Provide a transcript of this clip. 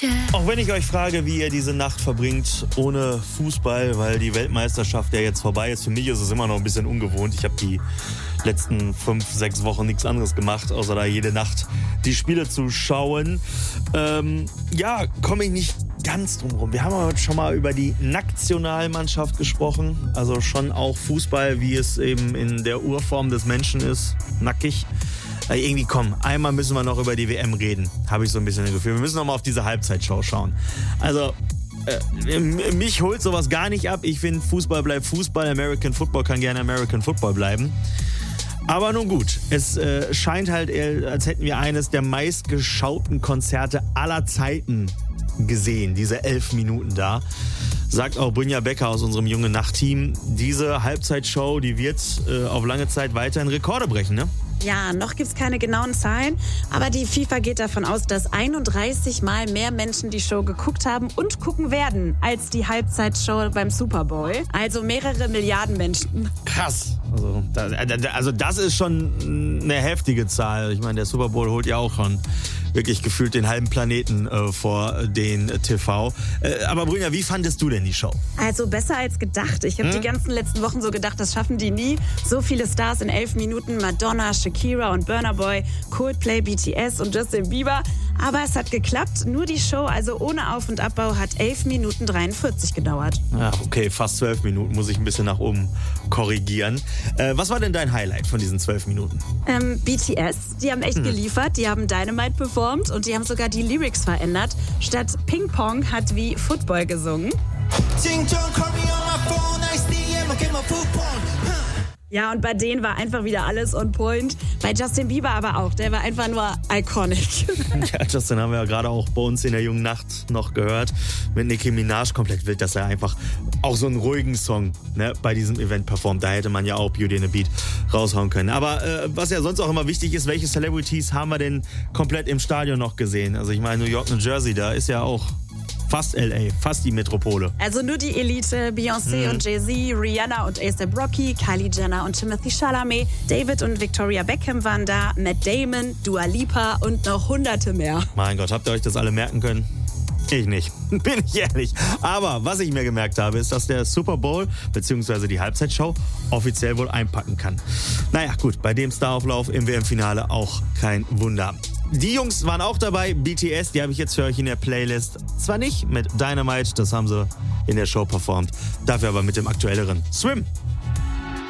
Auch wenn ich euch frage, wie ihr diese Nacht verbringt ohne Fußball, weil die Weltmeisterschaft ja jetzt vorbei ist. Für mich ist es immer noch ein bisschen ungewohnt. Ich habe die letzten 5-6 Wochen nichts anderes gemacht, außer da jede Nacht die Spiele zu schauen. Komme ich nicht ganz drum rum. Wir haben heute schon mal über die Nationalmannschaft gesprochen. Also schon auch Fußball, wie es eben in der Urform des Menschen ist. Nackig. Irgendwie einmal müssen wir noch über die WM reden, habe ich so ein bisschen das Gefühl. Wir müssen noch mal auf diese Halbzeitshow schauen. Also, mich holt sowas gar nicht ab. Ich finde, Fußball bleibt Fußball. American Football kann gerne American Football bleiben. Aber nun gut, es scheint halt, als hätten wir eines der meistgeschauten Konzerte aller Zeiten gesehen, diese 11 Minuten da. Sagt auch Brynja Becker aus unserem Junge Nacht-Team. Diese Halbzeitshow, die wird auf lange Zeit weiterhin Rekorde brechen, ne? Ja, noch gibt's keine genauen Zahlen, aber die FIFA geht davon aus, dass 31 Mal mehr Menschen die Show geguckt haben und gucken werden als die Halbzeitshow beim Super Bowl. Also mehrere Milliarden Menschen. Krass. Also das ist schon eine heftige Zahl. Ich meine, der Super Bowl holt ja auch schon wirklich gefühlt den halben Planeten vor den TV. Aber Brynja, wie fandest du denn die Show? Also besser als gedacht. Ich habe die ganzen letzten Wochen so gedacht, das schaffen die nie. So viele Stars in 11 Minuten. Madonna, Shakira und Burna Boy, Coldplay, BTS und Justin Bieber. Aber es hat geklappt. Nur die Show, also ohne Auf- und Abbau, hat 11 Minuten 43 gedauert. Ja, okay, fast 12 Minuten. Muss ich ein bisschen nach oben korrigieren. Was war denn dein Highlight von diesen 12 Minuten? BTS, die haben echt geliefert. Die haben Dynamite performt und die haben sogar die Lyrics verändert. Statt Ping Pong hat wie Football gesungen. Ja, und bei denen war einfach wieder alles on point. Bei Justin Bieber aber auch. Der war einfach nur iconic. Ja, Justin haben wir ja gerade auch bei uns in der Jungen Nacht noch gehört. Mit Nicki Minaj komplett wild, dass er einfach auch so einen ruhigen Song bei diesem Event performt. Da hätte man ja auch Beauty and the Beat raushauen können. Aber was ja sonst auch immer wichtig ist, welche Celebrities haben wir denn komplett im Stadion noch gesehen? Also ich meine, New York, New Jersey, da ist ja auch fast L.A., fast die Metropole. Also nur die Elite, Beyoncé und Jay-Z, Rihanna und A$AP Rocky, Kylie Jenner und Timothée Chalamet, David und Victoria Beckham waren da, Matt Damon, Dua Lipa und noch hunderte mehr. Mein Gott, habt ihr euch das alle merken können? Ich nicht, bin ich ehrlich. Aber was ich mir gemerkt habe, ist, dass der Super Bowl bzw. die Halbzeitshow offiziell wohl einpacken kann. Naja, gut, bei dem Starauflauf im WM-Finale auch kein Wunder. Die Jungs waren auch dabei, BTS, die habe ich jetzt für euch in der Playlist. Zwar nicht mit Dynamite, das haben sie in der Show performt, dafür aber mit dem aktuelleren Swim.